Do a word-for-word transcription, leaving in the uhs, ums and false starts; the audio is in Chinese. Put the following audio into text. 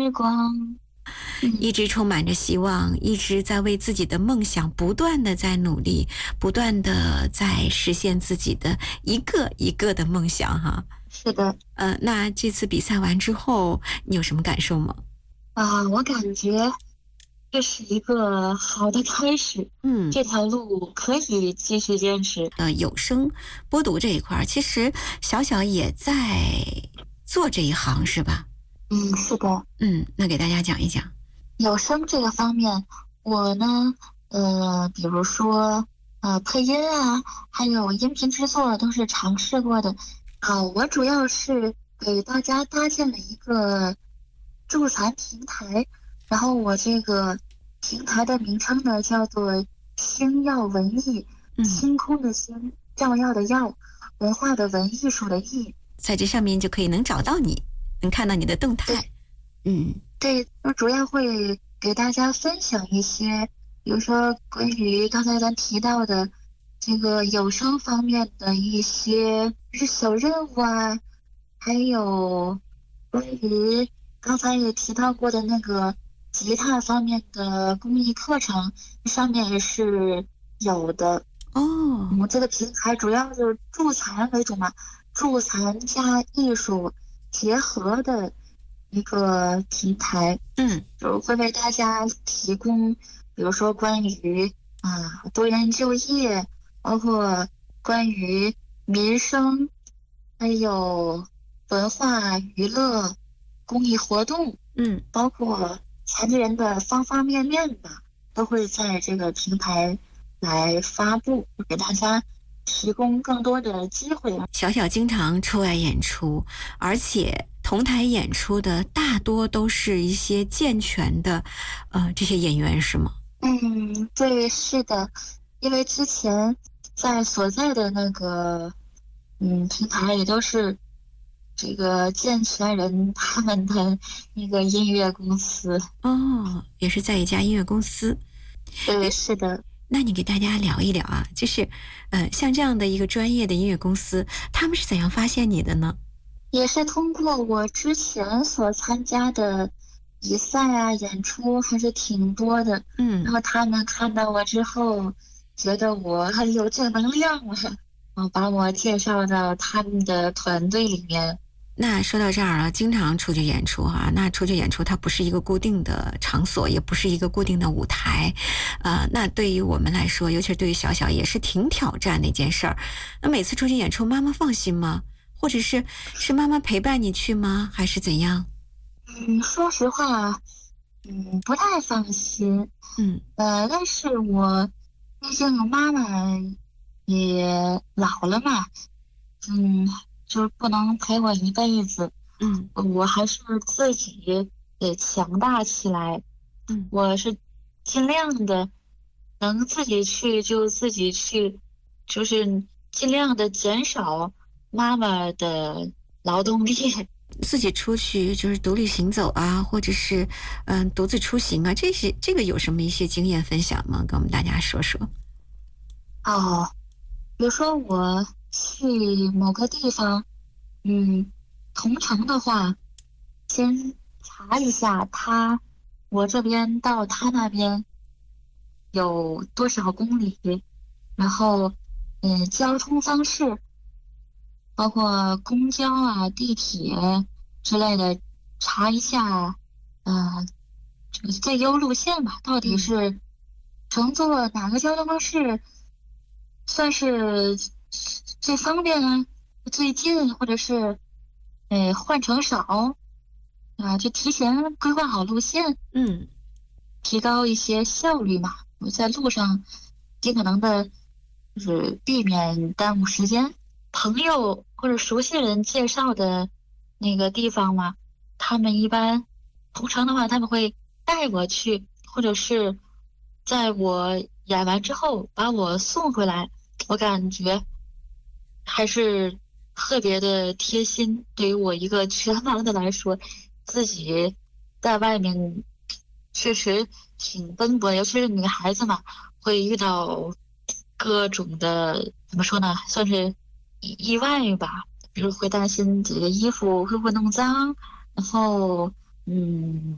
时光。 一直充满着希望，一直在为自己的梦想不断的在努力，不断的在实现自己的一个一个的梦想哈。 是的。 呃，那这次比赛完之后，你有什么感受吗？ 啊，我感觉这是一个好的开始。 嗯， 这条路可以继续坚持。 呃，有声播读这一块，其实小小也在做这一行，是吧？ 嗯，是的。 嗯，那给大家讲一讲。 有声这个方面，我呢，呃，比如说，呃，配音啊，还有音频制作都是尝试过的。啊，我主要是给大家搭建了一个助残平台，然后我这个平台的名称呢叫做星耀文艺， 嗯， 星空的星，照耀的耀，文化的文，艺术的艺， 在这上面就可以能找到你，能看到你的动态。嗯， 对，我主要会给大家分享一些，比如说关于刚才咱提到的这个有声方面的一些小任务啊，还有关于刚才也提到过的那个吉他方面的公益课程，上面也是有的。 哦， 我们这个平台主要是助残为主嘛，助残加艺术结合的一个平台。 嗯， 就会为大家提供，比如说关于啊多元就业，包括关于民生，还有文化娱乐、公益活动， 嗯， 包括残疾人的方方面面吧，都会在这个平台来发布，给大家提供更多的机会。 小小经常出外演出，而且同台演出的大多都是一些健全的呃这些演员，是吗？ 嗯，对，是的。因为之前在所在的那个嗯平台也都是这个健全人他们的那个音乐公司。 哦，也是在一家音乐公司。 对，是的。 那你给大家聊一聊啊，就是呃像这样的一个专业的音乐公司，他们是怎样发现你的呢？ 也是通过我之前所参加的比赛啊，演出还是挺多的。 嗯， 然后他们看到我之后，觉得我很有正能量啊，然后把我介绍到他们的团队里面。 那说到这儿了，经常出去演出啊，那出去演出它不是一个固定的场所，也不是一个固定的舞台，呃，那对于我们来说，尤其是对于小小，也是挺挑战的一件事儿。那每次出去演出，妈妈放心吗？或者是是妈妈陪伴你去吗？还是怎样？ 嗯，说实话，嗯，不太放心。 嗯， 呃，但是我毕竟妈妈也老了嘛，嗯，就不能陪我一辈子。 嗯， 我还是自己得强大起来。 嗯， 我是尽量的能自己去就自己去，就是尽量的减少妈妈的劳动力。 自己出去就是独立行走啊，或者是嗯、呃独自出行啊，这些这个有什么一些经验分享吗？跟我们大家说说。 哦，比如说我去某个地方，嗯，同城的话，先查一下他，我这边到他那边有多少公里，然后，嗯，交通方式，包括公交啊、地铁之类的，查一下，呃，这个最优路线吧，到底是乘坐哪个交通方式算是最方便呢？最近，或者是，呃，换乘少啊，就提前规划好路线， 嗯， 提高一些效率嘛。我在路上尽可能的，就是避免耽误时间。朋友或者熟悉人介绍的那个地方嘛，他们一般同城的话，他们会带我去，或者是在我演完之后把我送回来。我感觉还是特别的贴心。对于我一个全盲的来说，自己在外面确实挺奔波的，尤其是女孩子嘛，会遇到各种的，怎么说呢，算是意意外吧。比如会担心自己的衣服会不会弄脏，然后嗯。